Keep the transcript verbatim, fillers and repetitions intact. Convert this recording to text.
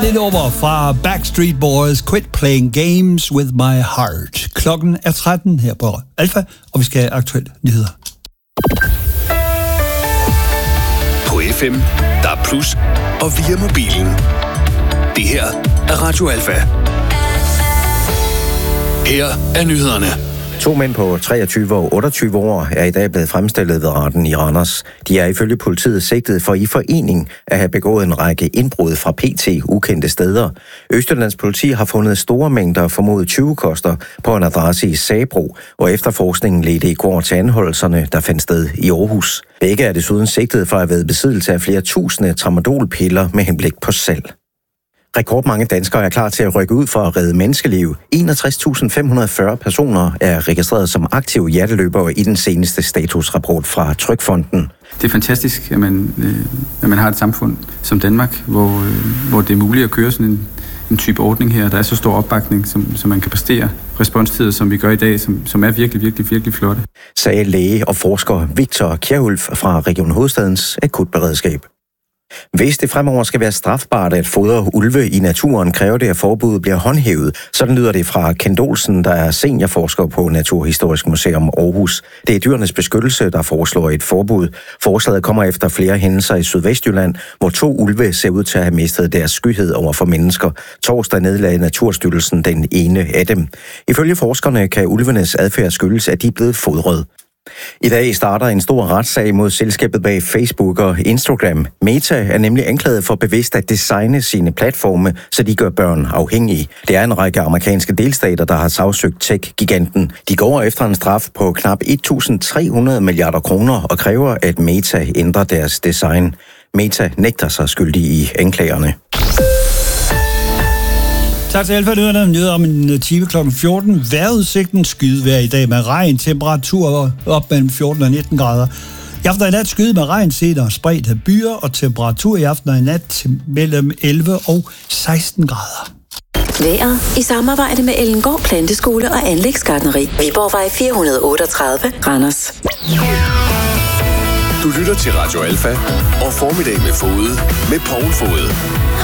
lidt over fra Backstreet Boys, Quit Playing Games With My Heart. Klokken er tretten her på Alfa, og vi skal have aktuelle nyheder. På F M, der er plus, og via mobilen. Det her er Radio Alfa. Her er nyhederne. To mænd på treogtyve og otteogtyve år er i dag blevet fremstillet ved retten i Randers. De er ifølge politiet sigtet for i forening at have begået en række indbrud fra P T ukendte steder. Østjyllands politi har fundet store mængder formodet tyvekoster på en adresse i Sabro, hvor efterforskningen ledte i går til anholdelserne, der fandt sted i Aarhus. Begge er desuden sigtet for at have været i besiddelse af flere tusinde tramadolpiller med henblik på salg. Rekordmange danskere er klar til at rykke ud for at redde menneskeliv. enogtres tusind fem hundrede og fyrre personer er registreret som aktive hjerteløbere i den seneste statusrapport fra Trygfonden. Det er fantastisk, at man, øh, at man har et samfund som Danmark, hvor, øh, hvor det er muligt at køre sådan en, en type ordning her. Der er så stor opbakning, som, som man kan præstere responstider, som vi gør i dag, som, som er virkelig, virkelig, virkelig flotte. Sagde læge og forsker Victor Kjærulf fra Region Hovedstadens akutberedskab. Hvis det fremover skal være strafbart at fodre ulve i naturen, kræver det, at forbuddet bliver håndhævet. Sådan lyder det fra Kent Olsen, der er seniorforsker på Naturhistorisk Museum Aarhus. Det er Dyrenes Beskyttelse, der foreslår et forbud. Forslaget kommer efter flere hændelser i Sydvestjylland, hvor to ulve ser ud til at have mistet deres skyhed over for mennesker. Torsdag nedlagde Naturstyrelsen den ene af dem. Ifølge forskerne kan ulvenes adfærd skyldes, at de er blevet fodret. I dag starter en stor retssag mod selskabet bag Facebook og Instagram. Meta er nemlig anklaget for bevidst at designe sine platforme, så de gør børn afhængige. Det er en række amerikanske delstater, der har sagsøgt tech-giganten. De går efter en straf på knap et tusind tre hundrede milliarder kroner og kræver, at Meta ændrer deres design. Meta nægter sig skyldig i anklagerne. Tak til Alfa Nyhederne. Nyheder om en time klokken fjorten. Vejrudsigten skydevejr i dag med regn. Temperatur op mellem fjorten og nitten grader. I aften og i nat skyde med regn, senere spredt af byer, og temperatur i aften og i nat mellem elleve og seksten grader. Vejret i samarbejde med Ellengård Planteskole og Anlægsgartneri. Viborgvej fire hundrede otteogtredive, Randers. Du lytter til Radio Alfa og Formiddag med Fode med Poul Fode.